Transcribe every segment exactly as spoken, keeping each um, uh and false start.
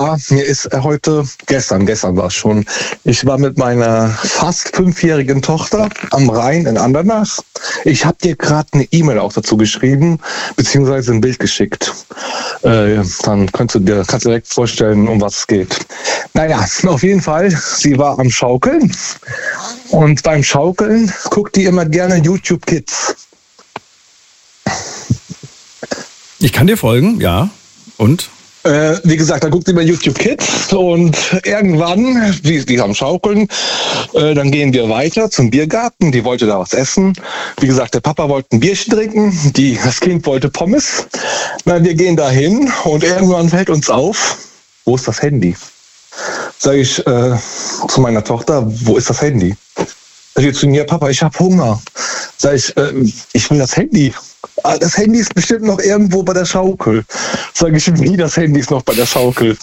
mir ist heute, gestern, gestern war es schon, ich war mit meiner fast fünfjährigen Tochter am Rhein in Andernach. Ich habe dir gerade eine E-Mail auch dazu geschrieben, beziehungsweise ein Bild geschickt. Äh, dann kannst du dir kannst du direkt vorstellen, um was es geht. Naja, auf jeden Fall, sie war am Schaukeln und beim Schaukeln guckt die immer gerne YouTube Kids. Ich kann dir folgen, ja. Und? Äh, wie gesagt, da guckt sie bei YouTube Kids und irgendwann, die, die haben Schaukeln, äh, dann gehen wir weiter zum Biergarten, die wollte da was essen. Wie gesagt, der Papa wollte ein Bierchen trinken, die, das Kind wollte Pommes. Na, wir gehen da hin und irgendwann fällt uns auf, wo ist das Handy? Sag ich äh, zu meiner Tochter, wo ist das Handy? Sag ich zu mir, Papa, ich habe Hunger. Sag ich, äh, ich will das Handy. Das Handy ist bestimmt noch irgendwo bei der Schaukel. Sag ich, wie, das Handy ist noch bei der Schaukel?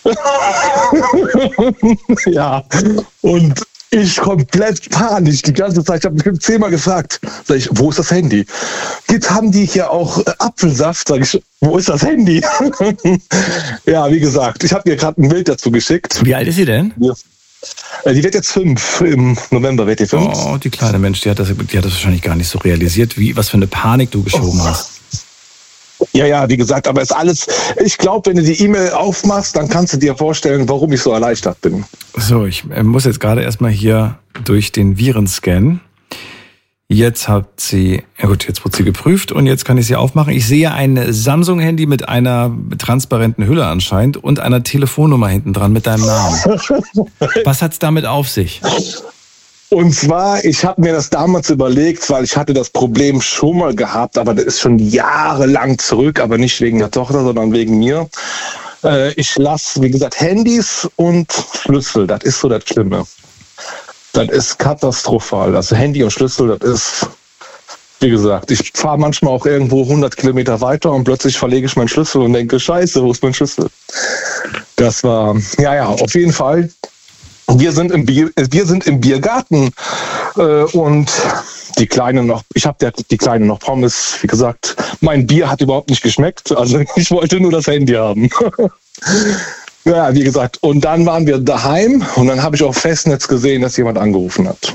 Ja, und ich komplett panisch die ganze Zeit. Ich habe mich zehnmal gefragt, sag ich, wo ist das Handy? Jetzt haben die hier auch Apfelsaft. Sag ich, wo ist das Handy? Ja, wie gesagt, ich habe ihr gerade ein Bild dazu geschickt. Wie alt ist sie denn? Ja. Die wird jetzt fünf, im November wird die fünf. Oh, die kleine Mensch, die hat das, die hat das wahrscheinlich gar nicht so realisiert, wie, was für eine Panik du geschoben oh. hast. Ja, ja, wie gesagt, aber ist alles, ich glaube, wenn du die E-Mail aufmachst, dann kannst du dir vorstellen, warum ich so erleichtert bin. So, ich muss jetzt gerade erstmal hier durch den Virenscan. Jetzt hat sie, ja gut, jetzt wird sie geprüft und jetzt kann ich sie aufmachen. Ich sehe ein Samsung-Handy mit einer transparenten Hülle anscheinend und einer Telefonnummer hinten dran mit deinem Namen. Was hat's damit auf sich? Und zwar, ich habe mir das damals überlegt, weil ich hatte das Problem schon mal gehabt, aber das ist schon jahrelang zurück, aber nicht wegen der Tochter, sondern wegen mir. Äh, ich lasse, wie gesagt, Handys und Schlüssel, das ist so das Schlimme. Das ist katastrophal. Also Handy und Schlüssel, das ist, wie gesagt, ich fahre manchmal auch irgendwo hundert Kilometer weiter und plötzlich verlege ich meinen Schlüssel und denke, scheiße, wo ist mein Schlüssel? Das war, ja, ja, auf jeden Fall. Wir sind im, Bier, wir sind im Biergarten äh, und die Kleine noch, ich habe die Kleine noch Pommes, wie gesagt, mein Bier hat überhaupt nicht geschmeckt, also ich wollte nur das Handy haben. Ja, wie gesagt, und dann waren wir daheim und dann habe ich auf Festnetz gesehen, dass jemand angerufen hat.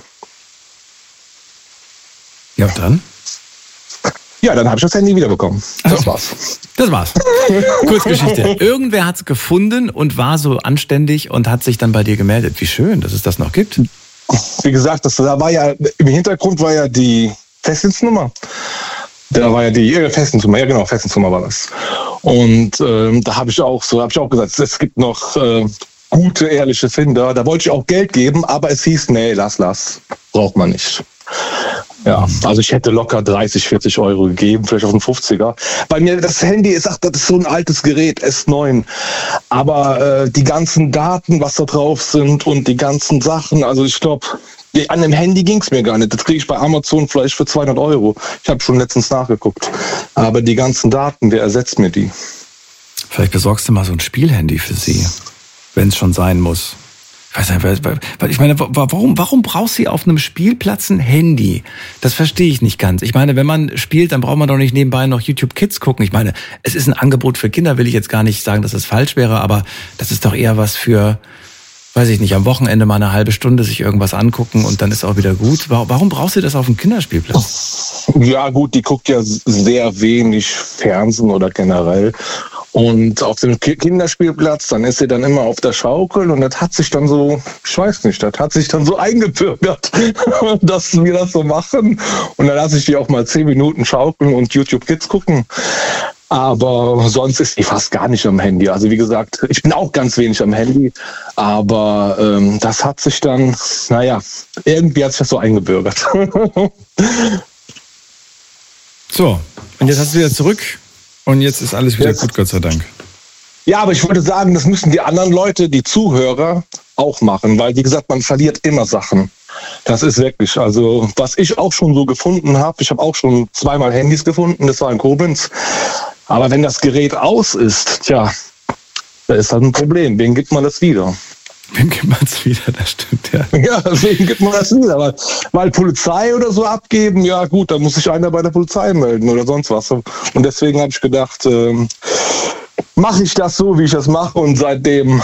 Ja, und dann? Ja, dann habe ich das Handy wiederbekommen. Das also, war's. Das war's. Kurzgeschichte. Irgendwer hat's gefunden und war so anständig und hat sich dann bei dir gemeldet. Wie schön, dass es das noch gibt. Wie gesagt, das, da war ja, im Hintergrund war ja die Festnetznummer. Da war ja die äh, Festnetznummer, ja genau, Festnetznummer war das. Und ähm, da habe ich auch so, habe ich auch gesagt, es gibt noch äh, gute, ehrliche Finder. Da wollte ich auch Geld geben, aber es hieß, nee, lass, lass, braucht man nicht. Ja, also ich hätte locker dreißig, vierzig Euro gegeben, vielleicht auch einen fünfziger. Bei mir, das Handy ist, ach, das ist so ein altes Gerät, S neun. Aber äh, die ganzen Daten, was da drauf sind und die ganzen Sachen, also ich glaube, an dem Handy ging's mir gar nicht. Das kriege ich bei Amazon vielleicht für zweihundert Euro. Ich habe schon letztens nachgeguckt. Aber die ganzen Daten, wer ersetzt mir die? Vielleicht besorgst du mal so ein Spielhandy für sie, wenn es schon sein muss. Ich weiß nicht, weil, weil ich meine, warum, warum brauchst du auf einem Spielplatz ein Handy? Das verstehe ich nicht ganz. Ich meine, wenn man spielt, dann braucht man doch nicht nebenbei noch YouTube Kids gucken. Ich meine, es ist ein Angebot für Kinder, will ich jetzt gar nicht sagen, dass es falsch wäre, aber das ist doch eher was für, weiß ich nicht, am Wochenende mal eine halbe Stunde sich irgendwas angucken und dann ist auch wieder gut. Warum brauchst du das auf dem Kinderspielplatz? Ja gut, die guckt ja sehr wenig Fernsehen oder generell. Und auf dem Kinderspielplatz, dann ist sie dann immer auf der Schaukel und das hat sich dann so, ich weiß nicht, das hat sich dann so eingebürgert, dass wir das so machen. Und dann lasse ich die auch mal zehn Minuten schaukeln und YouTube Kids gucken. Aber sonst ist die fast gar nicht am Handy. Also wie gesagt, ich bin auch ganz wenig am Handy, aber ähm, das hat sich dann, naja, irgendwie hat sich das so eingebürgert. So, und jetzt hast du wieder zurück. Und jetzt ist alles wieder gut, Gott sei Dank. Ja, aber ich wollte sagen, das müssen die anderen Leute, die Zuhörer, auch machen. Weil, wie gesagt, man verliert immer Sachen. Das ist wirklich, also was ich auch schon so gefunden habe, ich habe auch schon zweimal Handys gefunden, das war in Koblenz. Aber wenn das Gerät aus ist, tja, da ist halt ein Problem. Wem gibt man das wieder? Wem gibt man es wieder? Das stimmt, ja. Ja, wem gibt man das wieder? Weil, weil Polizei oder so abgeben, ja gut, da muss sich einer bei der Polizei melden oder sonst was. Und deswegen habe ich gedacht, ähm, mache ich das so, wie ich das mache und seitdem